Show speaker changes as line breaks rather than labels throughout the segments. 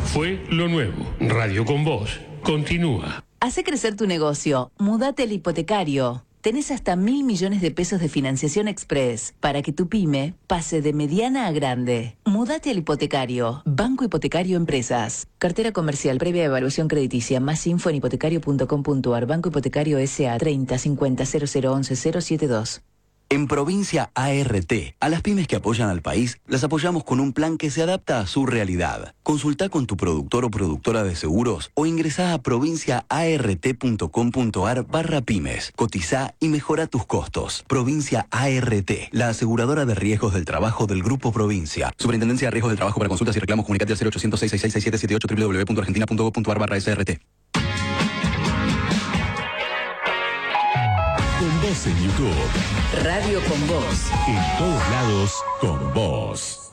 Fue lo nuevo. Radio con Vos. Continúa.
Hace crecer tu negocio. Mudate al hipotecario. Tenés hasta 1.000 millones de pesos de financiación express para que tu pyme pase de mediana a grande. Mudate al hipotecario. Banco Hipotecario Empresas. Cartera comercial previa evaluación crediticia. Más info en hipotecario.com.ar. Banco Hipotecario S.A. 30 50 0011 072.
En Provincia ART, a las pymes que apoyan al país, las apoyamos con un plan que se adapta a su realidad. Consulta con tu productor o productora de seguros o ingresá a provinciaart.com.ar/pymes. Cotizá y mejora tus costos. Provincia ART, la aseguradora de riesgos del trabajo del Grupo Provincia. Superintendencia de Riesgos del Trabajo. Para consultas y reclamos, comunicate al 0800 666 6778 www.argentina.gov.ar/SRT.
Con Vos en YouTube.
Radio con Vos.
En todos lados, con Vos.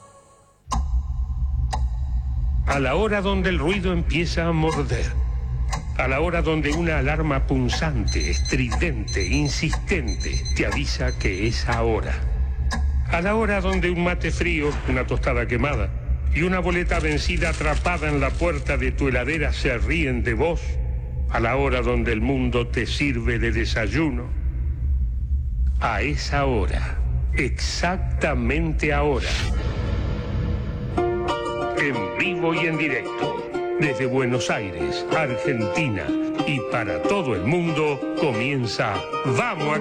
A la hora donde el ruido empieza a morder. A la hora donde una alarma punzante, estridente, insistente, te avisa que es ahora. A la hora donde un mate frío, una tostada quemada y una boleta vencida atrapada en la puerta de tu heladera se ríen de vos. A la hora donde el mundo te sirve de desayuno. A esa hora, exactamente ahora, en vivo y en directo, desde Buenos Aires, Argentina, y para todo el mundo, comienza Vamos a